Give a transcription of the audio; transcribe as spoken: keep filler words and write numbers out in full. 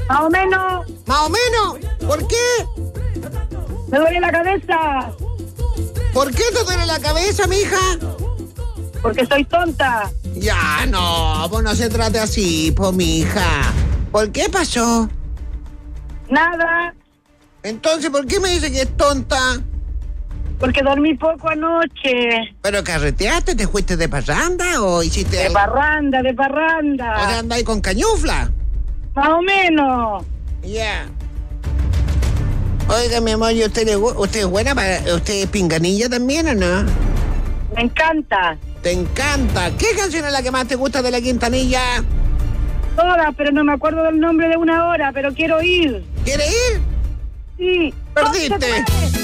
Más o menos. ¿Más o menos? ¿Por qué? Me duele la cabeza. ¿Por qué te duele la cabeza, mija? Porque soy tonta. Ya, no, pues no se trate así, po, mija. ¿Por qué pasó? Nada. Entonces, ¿por qué me dice que es tonta? Porque dormí poco anoche. ¿Pero carreteaste? ¿Te fuiste de parranda o hiciste De algo? parranda, de O sea, parranda. andáis con cañufla. Más o menos. Ya. Oiga, mi amor, ¿y usted, le gu- usted es buena para... ¿Usted es pinganilla también o no? Me encanta. ¿Te encanta? ¿Qué canción es la que más te gusta de la Quintanilla? Todas, pero no me acuerdo del nombre de una hora, pero quiero ir. ¿Quieres ir? Sí. Perdiste. ¿Dónde se puede?